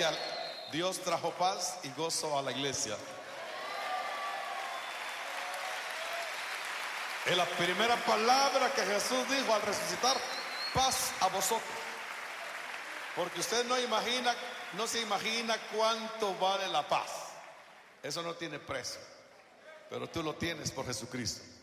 Dios trajo paz y gozo a la iglesia. Es la primera palabra que Jesús dijo al resucitar: paz a vosotros. Porque usted no se imagina cuánto vale la paz. Eso no tiene precio, pero tú lo tienes por Jesucristo.